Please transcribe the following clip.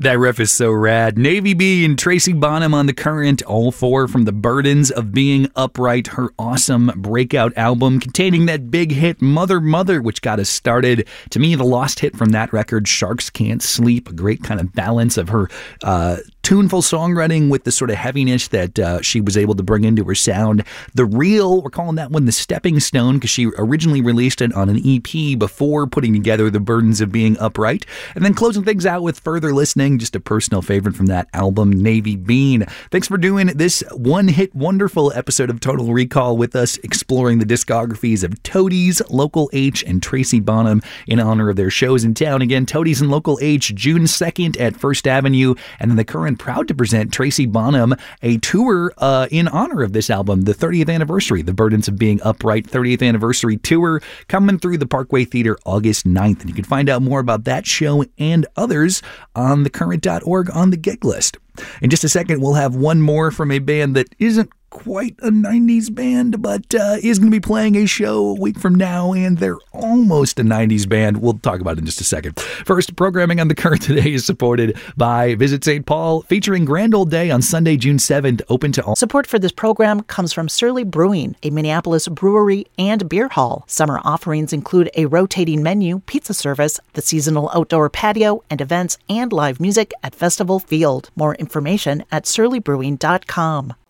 That riff is so rad. Navy Bean, Tracy Bonham on The Current, all four from The Burdens of Being Upright, her awesome breakout album containing that big hit Mother Mother, which got us started. To me, the lost hit from that record, Sharks Can't Sleep, a great kind of balance of her tuneful songwriting with the sort of heaviness that she was able to bring into her sound. The Real, we're calling that one The Stepping Stone because she originally released it on an EP before putting together The Burdens of Being Upright. And then closing things out with Further Listening, just a personal favorite from that album, Navy Bean. Thanks for doing this one-hit wonderful episode of Total Recall with us, exploring the discographies of Toadies, Local H, and Tracy Bonham in honor of their shows in town. Again, Toadies and Local H, June 2nd at First Avenue, and then The Current proud to present Tracy Bonham a tour in honor of this album, the 30th anniversary, The Burdens of Being Upright 30th anniversary tour, coming through the Parkway Theater August 9th. And you can find out more about that show and others on thecurrent.org on the gig list. In just a second, we'll have one more from a band that isn't quite a 90s band, but is going to be playing a show a week from now, and they're almost a 90s band. We'll talk about it in just a second. First, programming on The Current today is supported by Visit St. Paul, featuring Grand Old Day on Sunday, June 7th, open to all. Support for this program comes from Surly Brewing, a Minneapolis brewery and beer hall. Summer offerings include a rotating menu, pizza service, the seasonal outdoor patio, and events and live music at Festival Field. More information at surlybrewing.com.